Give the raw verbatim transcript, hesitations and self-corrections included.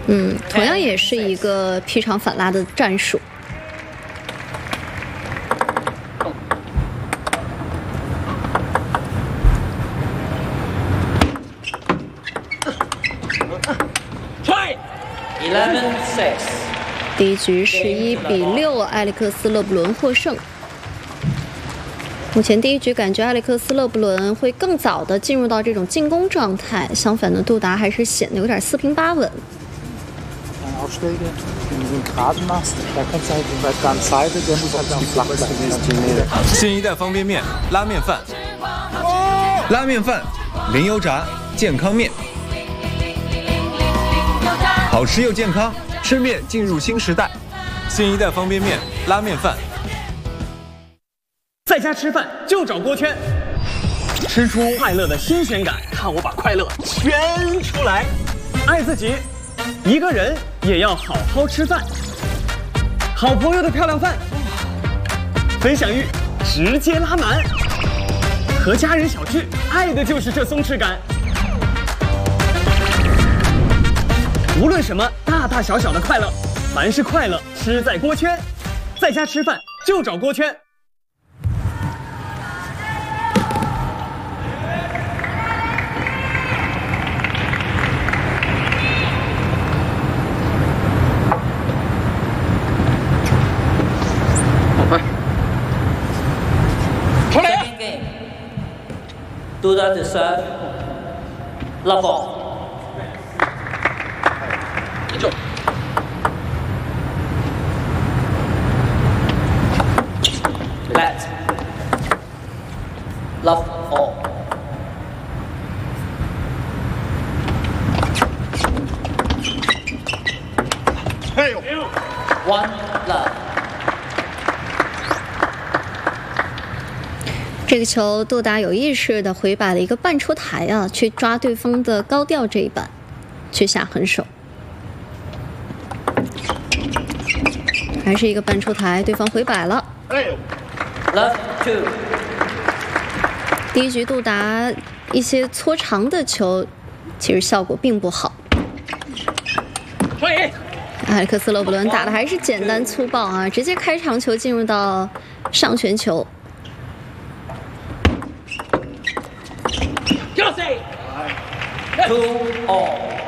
嗯，同样也是一个劈长反拉的战术。第一局十一比六，埃里克斯·勒布伦获胜。目前第一局感觉埃里克斯·勒布伦会更早的进入到这种进攻状态，相反的杜达还是显得有点四平八稳。 新一代方便面拉面饭，拉面饭零油炸健康面，好吃又健康，吃面进入新时代。新一代方便面拉面饭。 在家吃饭就找锅圈，吃出快乐的新鲜感，看我把快乐圈出来。爱自己，一个人也要好好吃饭。好朋友的漂亮饭，分享欲直接拉满。和家人小聚，爱的就是这松弛感。无论什么大大小小的快乐，凡是快乐吃在锅圈。在家吃饭就找锅圈。 Do that to serve. Love off. Let. Love all. Hey. One love. 这个球，杜达有意识的回摆了一个半出台啊，去抓对方的高调这一板，去下狠手。还是一个半出台，对方回摆了。 Love two。 第一局杜达一些搓长的球，其实效果并不好。埃里克斯·勒布伦打的还是简单粗暴啊，直接开长球进入到上旋球。 Two all.